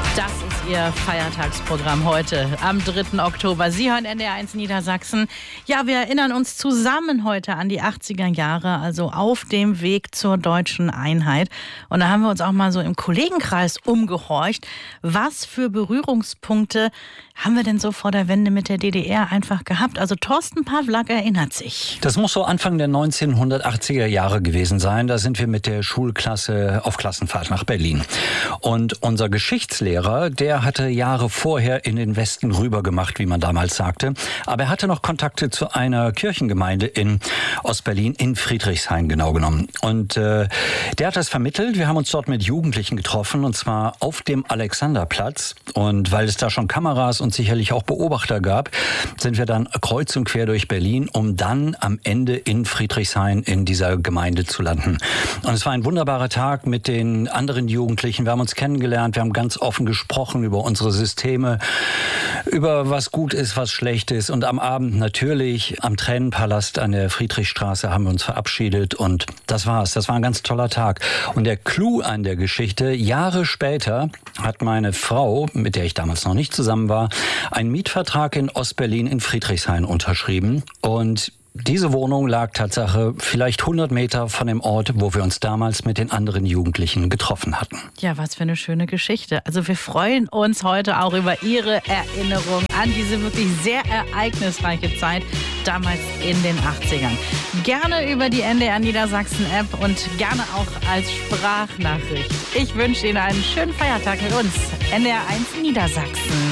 Das ist Ihr Feiertagsprogramm heute am 3. Oktober. Sie hören NDR1 Niedersachsen. Ja, wir erinnern uns zusammen heute an die 80er Jahre, also auf dem Weg zur deutschen Einheit. Und da haben wir uns auch mal so im Kollegenkreis umgehorcht. Was für Berührungspunkte haben wir denn so vor der Wende mit der DDR einfach gehabt? Also Thorsten Pawlak erinnert sich. Das muss so Anfang der 1980er Jahre gewesen sein. Da sind wir mit der Schulklasse auf Klassenfahrt nach Berlin. Und unser Geschichtslehrer, der hatte Jahre vorher in den Westen rüber gemacht, wie man damals sagte. Aber er hatte noch Kontakte zu einer Kirchengemeinde in Ostberlin, in Friedrichshain genau genommen. Und der hat das vermittelt. Wir haben uns dort mit Jugendlichen getroffen, und zwar auf dem Alexanderplatz. Und weil es da schon Kameras und sicherlich auch Beobachter gab, sind wir dann kreuz und quer durch Berlin, um dann am Ende in Friedrichshain in dieser Gemeinde zu landen. Und es war ein wunderbarer Tag mit den anderen Jugendlichen. Wir haben uns kennengelernt, wir haben ganz offen gesprochen über unsere Systeme, über was gut ist, was schlecht ist. Und am Abend natürlich am Tränenpalast an der Friedrichstraße haben wir uns verabschiedet. Und das war's. Das war ein ganz toller Tag. Und der Clou an der Geschichte: Jahre später hat meine Frau, mit der ich damals noch nicht zusammen war, einen Mietvertrag in Ostberlin in Friedrichshain unterschrieben. Und diese Wohnung lag Tatsache vielleicht 100 Meter von dem Ort, wo wir uns damals mit den anderen Jugendlichen getroffen hatten. Ja, was für eine schöne Geschichte. Also wir freuen uns heute auch über Ihre Erinnerung an diese wirklich sehr ereignisreiche Zeit damals in den 80ern. Gerne über die NDR Niedersachsen App und gerne auch als Sprachnachricht. Ich wünsche Ihnen einen schönen Feiertag mit uns. NDR1 Niedersachsen.